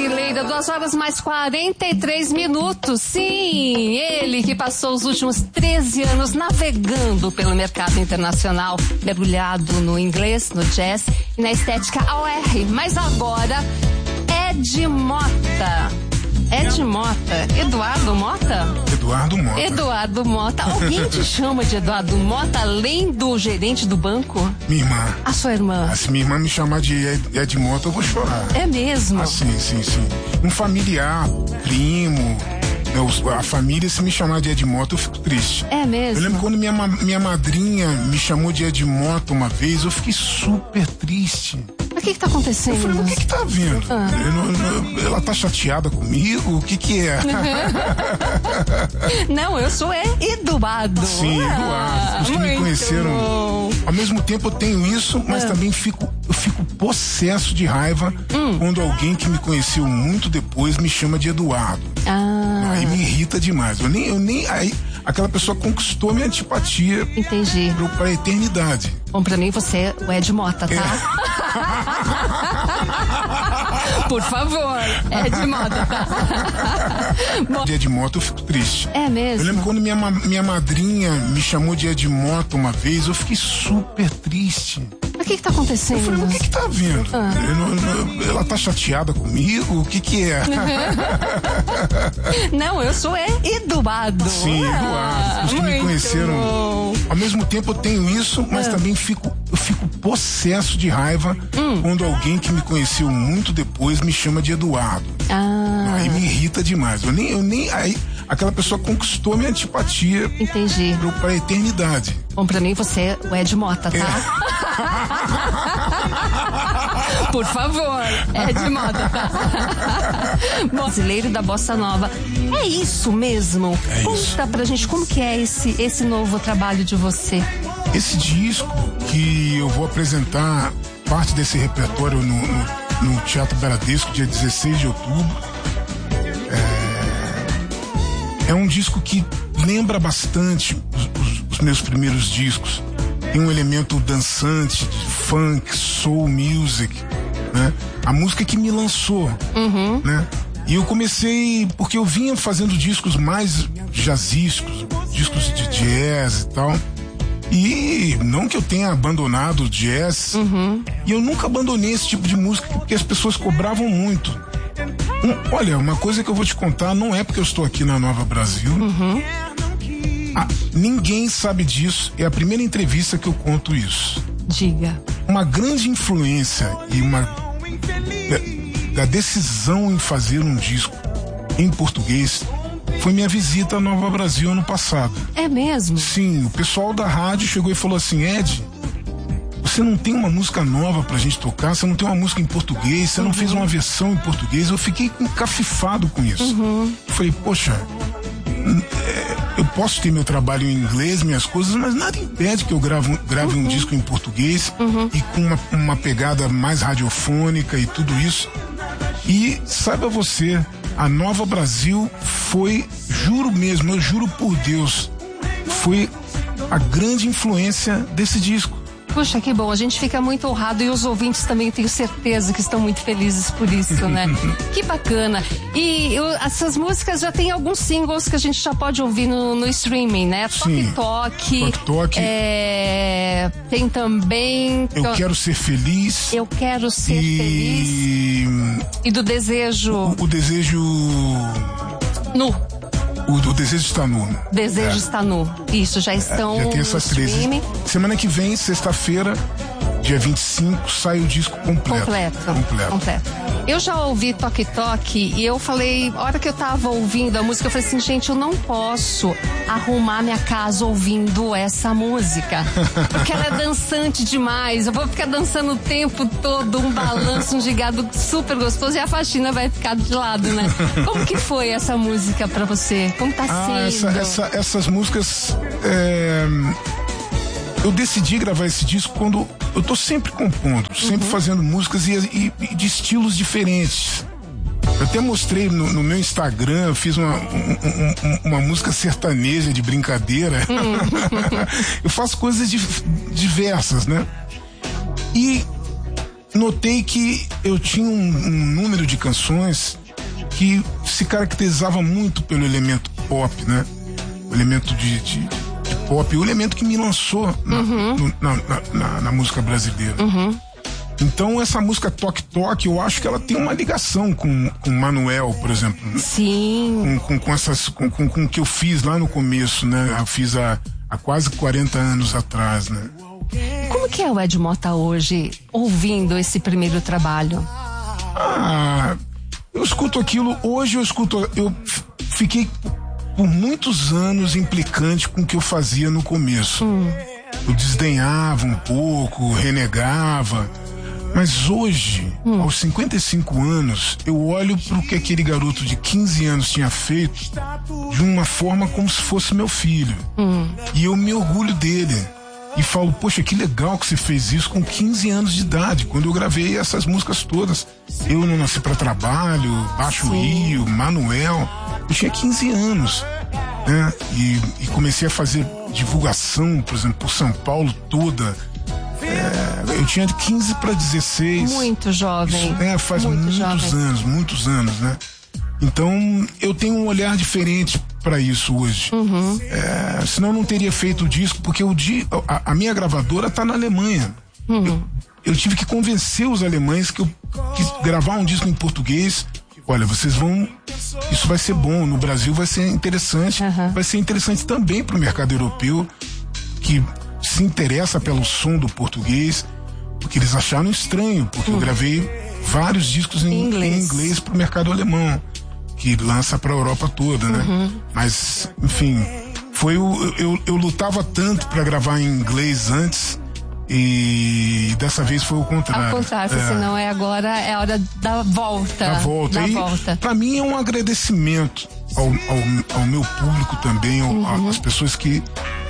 Brasileira, 2h mais 43 minutos. Sim, ele que passou os últimos 13 anos navegando pelo mercado internacional, mergulhado no inglês, no jazz e na estética AOR. Mas agora, Ed Mota. Ed Mota. Eduardo Mota? Eduardo Mota. Eduardo Mota. Alguém te chama de Eduardo Mota além do gerente do banco? Minha irmã. A sua irmã? Se minha irmã me chamar de Ed Mota, eu vou chorar. É mesmo? Sim. Um familiar, primo, a família, se me chamar de Ed Mota, eu fico triste. É mesmo? Eu lembro quando minha madrinha me chamou de Ed Mota uma vez, eu fiquei super triste. O que tá acontecendo? Eu falei, mas o que tá vendo? Ela tá chateada comigo? O que é? Não, eu sou Eduardo. Sim, Eduardo. Os que me conheceram. Bom. Ao mesmo tempo eu tenho isso, mas também eu fico possesso de raiva quando alguém que me conheceu muito depois me chama de Eduardo. Aí me irrita demais. Aí, aquela pessoa conquistou minha antipatia. Entendi. Pra eternidade. Bom, pra mim você é o Ed Mota, tá? Por favor, Ed Mota, tá? Bom, de Ed Mota eu fico triste. É mesmo? Eu lembro quando minha madrinha me chamou de Ed Mota uma vez, eu fiquei super triste. O que tá acontecendo? Eu falei, mas o que tá vendo? Ela tá chateada comigo? O que é? Não, eu sou Eduardo. Sim, Eduardo. Os que me conheceram. Bom. Ao mesmo tempo eu tenho isso, mas também eu fico possesso de raiva quando alguém que me conheceu muito depois me chama de Eduardo. Aí me irrita demais. Aí, aquela pessoa conquistou minha antipatia. Entendi. Pra eternidade. Bom, pra mim você é o Ed Mota, tá? Por favor, Ed Mota, tá? Brasileiro da Bossa Nova. É isso mesmo? Conta pra gente como que é esse novo trabalho de você. Esse disco que eu vou apresentar parte desse repertório no Teatro Bradesco, dia 16 de outubro. É um disco que lembra bastante os meus primeiros discos. Tem um elemento dançante, de funk, soul music, né? A música que me lançou, né? E eu comecei porque eu vinha fazendo discos mais jazzísticos, discos de jazz e tal. E não que eu tenha abandonado o jazz, e eu nunca abandonei esse tipo de música porque as pessoas cobravam muito. Olha, uma coisa que eu vou te contar, não é porque eu estou aqui na Nova Brasil. Ninguém sabe disso, é a primeira entrevista que eu conto isso. Diga. Uma grande influência e da decisão em fazer um disco em português foi minha visita à Nova Brasil ano passado. É mesmo? Sim, o pessoal da rádio chegou e falou assim, Ed, você não tem uma música nova pra gente tocar, você não tem uma música em português, você não fez uma versão em português. Eu fiquei encafifado com isso. Eu falei, poxa, eu posso ter meu trabalho em inglês, minhas coisas, mas nada impede que eu grave um disco em português e com uma pegada mais radiofônica e tudo isso. E saiba você, a Nova Brasil foi, juro mesmo, eu juro por Deus, foi a grande influência desse disco. Puxa, que bom, a gente fica muito honrado e os ouvintes também, tenho certeza que estão muito felizes por isso, né? Que bacana. E essas músicas já tem alguns singles que a gente já pode ouvir no streaming, né? Sim. Toque. Tem também... Eu Quero Ser Feliz. Eu Quero Ser Feliz. E do Desejo... O Desejo... Nu. O Desejo Está Nu. Desejo Está Nu. Isso, já estão já tem essas três. Semana que vem, sexta-feira, dia 25, sai o disco completo. Completo. Eu já ouvi Toque Toque e eu falei, a hora que eu tava ouvindo a música, eu falei assim, gente, eu não posso arrumar minha casa ouvindo essa música. Porque ela é dançante demais. Eu vou ficar dançando o tempo todo, um balanço, um gigado super gostoso e a faxina vai ficar de lado, né? Como que foi essa música pra você? Como tá sendo? Essas músicas... Eu decidi gravar esse disco quando eu tô sempre compondo, sempre fazendo músicas e de estilos diferentes. Eu até mostrei no meu Instagram, eu fiz uma música sertaneja de brincadeira. Eu faço coisas diversas, né? E notei que eu tinha um número de canções que se caracterizava muito pelo elemento pop, né? O elemento de pop, o elemento que me lançou na música brasileira. Então essa música Toque Toque, eu acho que ela tem uma ligação com Manuel, por exemplo. Sim. Com o que eu fiz lá no começo, né? Eu fiz há quase 40 anos atrás, né? Como que é o Ed Mota hoje, ouvindo esse primeiro trabalho? Eu escuto aquilo, hoje eu fiquei por muitos anos implicante com o que eu fazia no começo. Eu desdenhava um pouco, renegava. Mas hoje, aos 55 anos, eu olho pro que aquele garoto de 15 anos tinha feito de uma forma como se fosse meu filho. E eu me orgulho dele. E falo, poxa, que legal que você fez isso com 15 anos de idade, quando eu gravei essas músicas todas. Eu Não Nasci Pra Trabalho, Baixo Rio, Manuel. Eu tinha 15 anos, né? E comecei a fazer divulgação, por exemplo, por São Paulo toda. Eu tinha de 15 para 16. Muito jovem. Isso, faz muitos anos, né? Então, eu tenho um olhar diferente para isso hoje. Senão eu não teria feito o disco, porque a minha gravadora tá na Alemanha. Eu tive que convencer os alemães que gravar um disco em português, olha, isso vai ser bom, no Brasil vai ser interessante, vai ser interessante também para o mercado europeu, que se interessa pelo som do português, porque eles acharam estranho, porque eu gravei vários discos em inglês pro mercado alemão, que lança pra Europa toda, né? Mas, enfim, eu lutava tanto pra gravar em inglês antes, e dessa vez foi o contrário. Ao contrário, senão agora é a hora da volta. Da volta. Pra mim é um agradecimento ao meu público também, às pessoas que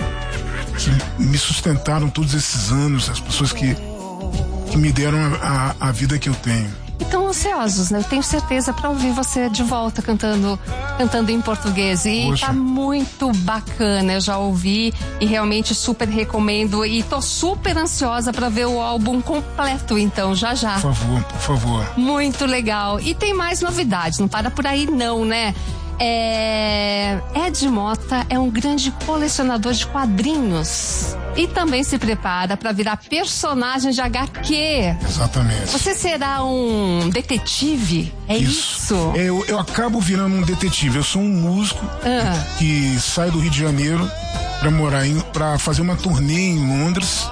me sustentaram todos esses anos, as pessoas que me deram a vida que eu tenho. E tão ansiosos, né? Eu tenho certeza para ouvir você de volta cantando em português. E Poxa. Tá muito bacana, eu já ouvi e realmente super recomendo. E tô super ansiosa para ver o álbum completo, então, já. Por favor. Muito legal. E tem mais novidades, não para por aí não, né? Ed Mota é um grande colecionador de quadrinhos e também se prepara para virar personagem de HQ. Exatamente. Você será um detetive? É isso? Eu acabo virando um detetive. Eu sou um músico que sai do Rio de Janeiro para fazer uma turnê em Londres.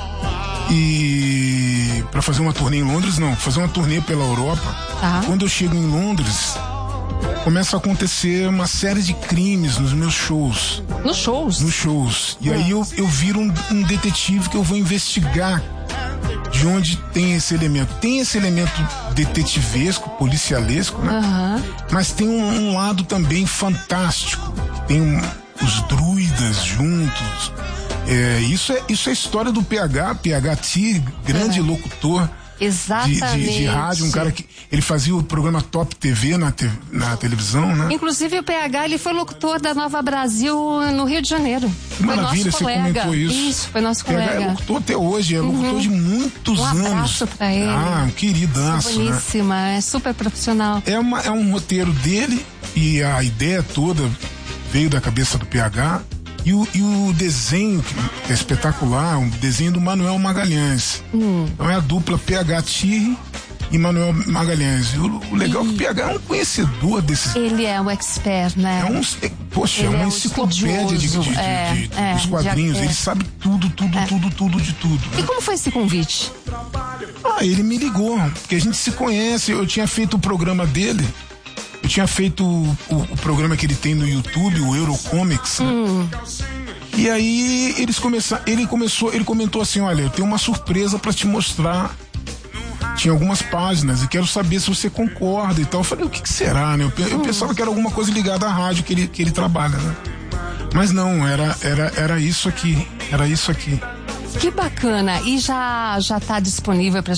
E para fazer uma turnê em Londres, não, fazer uma turnê pela Europa. Tá. Quando eu chego em Londres, começa a acontecer uma série de crimes nos meus shows. Nos shows? Nos shows. E aí eu viro um detetive que eu vou investigar de onde tem esse elemento. Tem esse elemento detetivesco, policialesco, né? Mas tem um lado também fantástico. Tem os druidas juntos. Isso é a história do PH-T, grande locutor. Exatamente. De rádio, um cara que ele fazia o programa Top TV na televisão, né? Inclusive o PH, ele foi locutor da Nova Brasil no Rio de Janeiro. Que maravilha, você comentou isso. Isso, foi nosso colega. PH é locutor até hoje, é locutor de muitos anos. Um abraço pra ele. Um queridaço, boníssima, né? É super profissional. É um roteiro dele e a ideia toda veio da cabeça do PH. E o desenho, que é espetacular, um desenho do Manuel Magalhães. Então é a dupla PH-T e Manuel Magalhães. E o legal é que o PH é um conhecedor desses. Ele é um expert, né? É uma enciclopédia dos quadrinhos. Ele sabe tudo de tudo. E como foi esse convite? Ele me ligou, porque a gente se conhece. Eu tinha feito o programa dele. Eu tinha feito o programa que ele tem no YouTube, o Eurocomics, né? E aí ele comentou assim, olha, eu tenho uma surpresa pra te mostrar. Tinha algumas páginas e quero saber se você concorda e tal. Eu falei, o que será, né? Eu pensava que era alguma coisa ligada à rádio que ele trabalha, né? Mas não, era isso aqui. Que bacana. E já tá disponível pra